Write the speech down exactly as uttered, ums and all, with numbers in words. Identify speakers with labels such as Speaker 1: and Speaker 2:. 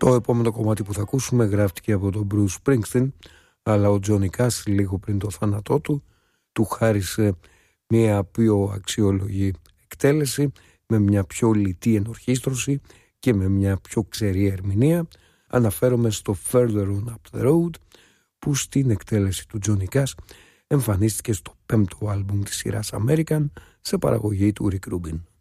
Speaker 1: Το επόμενο κομμάτι που θα ακούσουμε γράφτηκε από τον Bruce Springsteen, αλλά ο Johnny Cash λίγο πριν το θάνατό του του χάρισε μια πιο αξιόλογη εκτέλεση με μια πιο λιτή ενορχήστρωση και με μια πιο ξερή ερμηνεία. Αναφέρομαι στο Further On Up The Road, που στην εκτέλεση του Johnny Cash εμφανίστηκε στο πέμπτο άλμπουμ της σειράς American σε παραγωγή του Rick Rubin.